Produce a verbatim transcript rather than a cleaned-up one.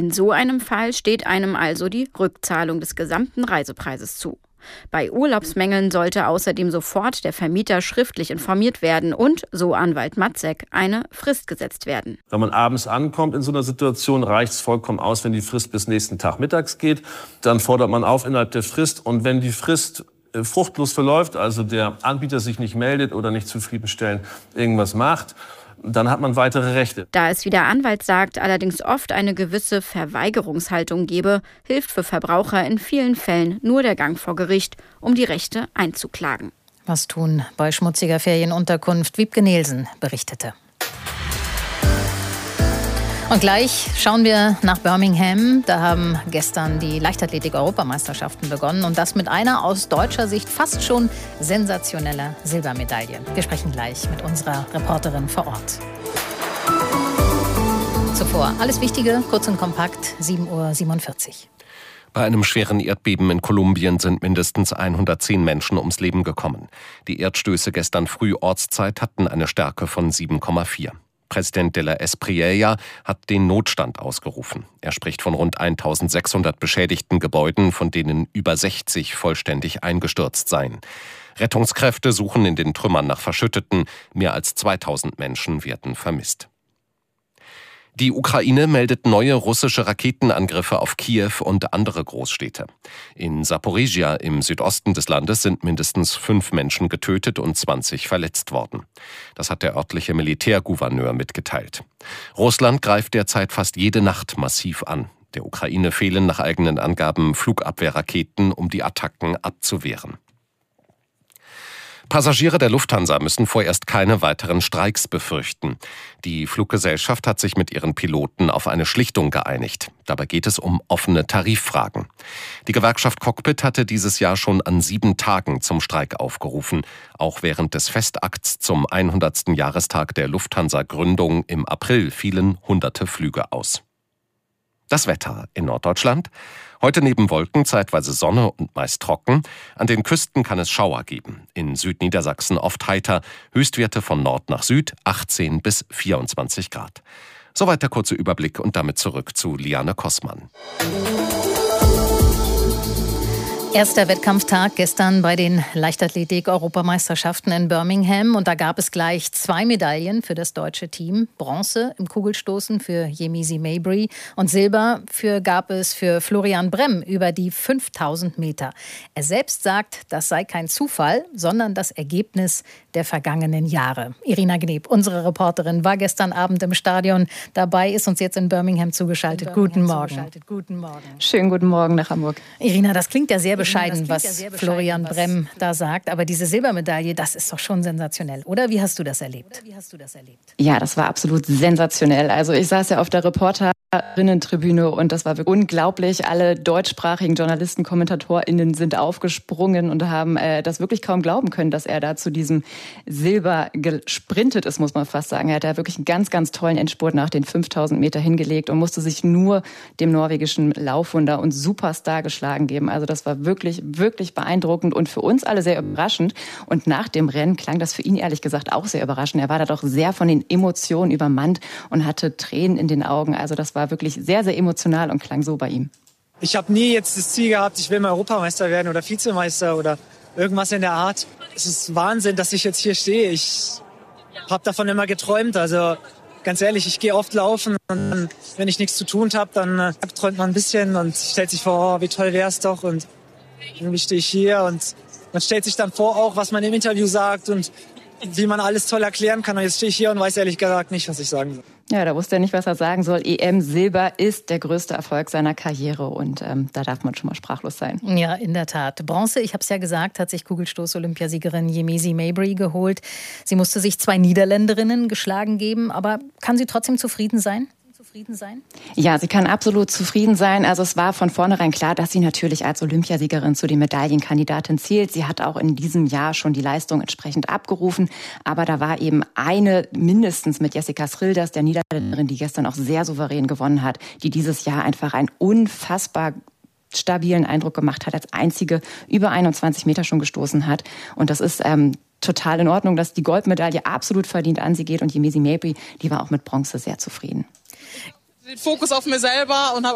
In so einem Fall steht einem also die Rückzahlung des gesamten Reisepreises zu. Bei Urlaubsmängeln sollte außerdem sofort der Vermieter schriftlich informiert werden und, so Anwalt Matzek, eine Frist gesetzt werden. Wenn man abends ankommt in so einer Situation, reicht es vollkommen aus, wenn die Frist bis nächsten Tag mittags geht. Dann fordert man auf innerhalb der Frist. Und wenn die Frist äh, fruchtlos verläuft, also der Anbieter sich nicht meldet oder nicht zufriedenstellend irgendwas macht, dann hat man weitere Rechte. Da es, wie der Anwalt sagt, allerdings oft eine gewisse Verweigerungshaltung gebe, hilft für Verbraucher in vielen Fällen nur der Gang vor Gericht, um die Rechte einzuklagen. Was tun bei schmutziger Ferienunterkunft? Wiebke Nielsen berichtete. Und gleich schauen wir nach Birmingham. Da haben gestern die Leichtathletik-Europameisterschaften begonnen und das mit einer aus deutscher Sicht fast schon sensationeller Silbermedaille. Wir sprechen gleich mit unserer Reporterin vor Ort. Zuvor alles Wichtige, kurz und kompakt, sieben Uhr siebenundvierzig. Bei einem schweren Erdbeben in Kolumbien sind mindestens hundertzehn Menschen ums Leben gekommen. Die Erdstöße gestern früh Ortszeit hatten eine Stärke von sieben Komma vier. Präsident de la Espriella hat den Notstand ausgerufen. Er spricht von rund eintausendsechshundert beschädigten Gebäuden, von denen über sechzig vollständig eingestürzt seien. Rettungskräfte suchen in den Trümmern nach Verschütteten. Mehr als zweitausend Menschen werden vermisst. Die Ukraine meldet neue russische Raketenangriffe auf Kiew und andere Großstädte. In Saporizhia im Südosten des Landes sind mindestens fünf Menschen getötet und zwanzig verletzt worden. Das hat der örtliche Militärgouverneur mitgeteilt. Russland greift derzeit fast jede Nacht massiv an. Der Ukraine fehlen nach eigenen Angaben Flugabwehrraketen, um die Attacken abzuwehren. Passagiere der Lufthansa müssen vorerst keine weiteren Streiks befürchten. Die Fluggesellschaft hat sich mit ihren Piloten auf eine Schlichtung geeinigt. Dabei geht es um offene Tariffragen. Die Gewerkschaft Cockpit hatte dieses Jahr schon an sieben Tagen zum Streik aufgerufen. Auch während des Festakts zum hundertsten Jahrestag der Lufthansa-Gründung im April fielen hunderte Flüge aus. Das Wetter in Norddeutschland. Heute neben Wolken zeitweise Sonne und meist trocken. An den Küsten kann es Schauer geben. In Südniedersachsen oft heiter. Höchstwerte von Nord nach Süd achtzehn bis vierundzwanzig Grad. Soweit der kurze Überblick und damit zurück zu Liane Kossmann. Erster Wettkampftag gestern bei den Leichtathletik-Europameisterschaften in Birmingham. Und da gab es gleich zwei Medaillen für das deutsche Team. Bronze im Kugelstoßen für Yemisi Mabry und Silber für, gab es für Florian Bremm über die fünftausend Meter. Er selbst sagt, das sei kein Zufall, sondern das Ergebnis der vergangenen Jahre. Irina Gneb, unsere Reporterin, war gestern Abend im Stadion dabei, ist uns jetzt in Birmingham zugeschaltet. In Birmingham guten Morgen. Zugeschaltet. Guten Morgen. Schönen guten Morgen nach Hamburg. Irina, das klingt ja sehr bescheiden, was ja sehr bescheiden, Florian was Bremm da sagt. Aber diese Silbermedaille, das ist doch schon sensationell, oder? Wie hast du das erlebt? Wie hast du das erlebt? Ja, das war absolut sensationell. Also ich saß ja auf der Reporterinnentribüne und das war wirklich unglaublich. Alle deutschsprachigen Journalisten, KommentatorInnen sind aufgesprungen und haben äh, das wirklich kaum glauben können, dass er da zu diesem Silber gesprintet ist, muss man fast sagen. Er hat da wirklich einen ganz, ganz tollen Endspurt nach den fünftausend Meter hingelegt und musste sich nur dem norwegischen Laufwunder und Superstar geschlagen geben. Also das war wirklich, wirklich beeindruckend und für uns alle sehr überraschend. Und nach dem Rennen klang das für ihn ehrlich gesagt auch sehr überraschend. Er war da doch sehr von den Emotionen übermannt und hatte Tränen in den Augen. Also das war wirklich sehr, sehr emotional und klang so bei ihm. Ich habe nie jetzt das Ziel gehabt, ich will mal Europameister werden oder Vizemeister oder irgendwas in der Art. Es ist Wahnsinn, dass ich jetzt hier stehe. Ich habe davon immer geträumt. Also ganz ehrlich, ich gehe oft laufen und dann, wenn ich nichts zu tun habe, dann äh, träumt man ein bisschen und stellt sich vor, oh, wie toll wäre es doch. Und irgendwie stehe ich hier und man stellt sich dann vor auch, was man im Interview sagt und wie man alles toll erklären kann. Und jetzt stehe ich hier und weiß ehrlich gesagt nicht, was ich sagen soll. Ja, da wusste er nicht, was er sagen soll. E M-Silber ist der größte Erfolg seiner Karriere und ähm, da darf man schon mal sprachlos sein. Ja, in der Tat. Bronze, ich habe es ja gesagt, hat sich Kugelstoß-Olympiasiegerin Yemisi Mabry geholt. Sie musste sich zwei Niederländerinnen geschlagen geben, aber kann sie trotzdem zufrieden sein? Zufrieden sein? Ja, sie kann absolut zufrieden sein. Also es war von vornherein klar, dass sie natürlich als Olympiasiegerin zu den Medaillenkandidaten zählt. Sie hat auch in diesem Jahr schon die Leistung entsprechend abgerufen. Aber da war eben eine mindestens mit Jessica Schilders, der Niederländerin, die gestern auch sehr souverän gewonnen hat, die dieses Jahr einfach ein unfassbar stabilen Eindruck gemacht hat, als einzige über einundzwanzig Meter schon gestoßen hat. Und das ist ähm, total in Ordnung, dass die Goldmedaille absolut verdient an sie geht. Und Yemisi Mabry, die war auch mit Bronze sehr zufrieden. Den Fokus auf mir selber und habe